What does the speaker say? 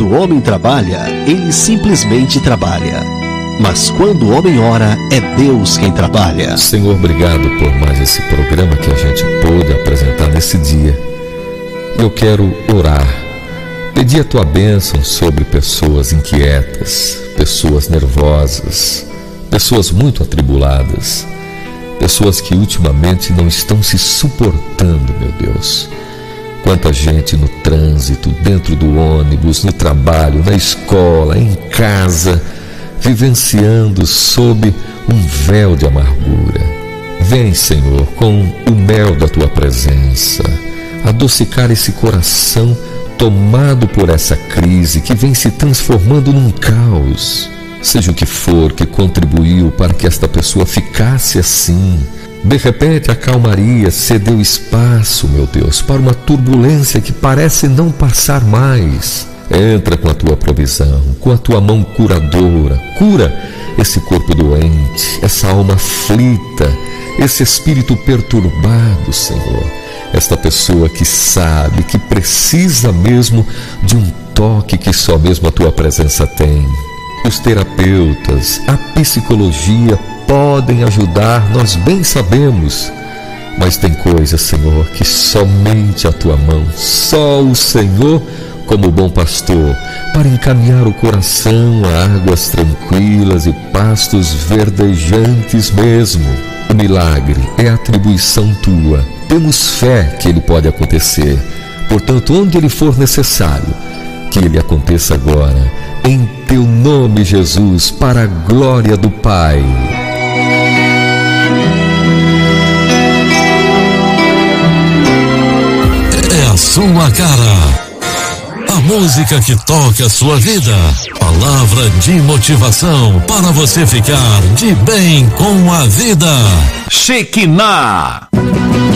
o homem trabalha, ele simplesmente trabalha. Mas quando o homem ora, é Deus quem trabalha. Senhor, obrigado por mais esse programa que a gente pôde apresentar nesse dia. Eu quero orar, pedir a tua bênção sobre pessoas inquietas, pessoas nervosas, pessoas muito atribuladas, pessoas que ultimamente não estão se suportando, meu Deus. Quanta gente no trânsito, dentro do ônibus, no trabalho, na escola, em casa, vivenciando sob um véu de amargura. Vem, Senhor, com o mel da tua presença, adocicar esse coração tomado por essa crise que vem se transformando num caos. Seja o que for que contribuiu para que esta pessoa ficasse assim. De repente a calmaria cedeu espaço, meu Deus, para uma turbulência que parece não passar mais. Entra com a tua provisão, com a tua mão curadora. Cura esse corpo doente, essa alma aflita, esse espírito perturbado, Senhor. Esta pessoa que sabe, que precisa mesmo de um toque que só mesmo a tua presença tem. Os terapeutas, a psicologia podem ajudar, nós bem sabemos. Mas tem coisas, Senhor, que somente a tua mão, só o Senhor, como bom pastor, para encaminhar o coração a águas tranquilas e pastos verdejantes mesmo. O milagre é atribuição tua. Temos fé que ele pode acontecer. Portanto, onde ele for necessário, que ele aconteça agora, em teu nome, Jesus, para a glória do Pai. É a sua cara. A música que toca a sua vida. Palavra de motivação para você ficar de bem com a vida. Shekinah.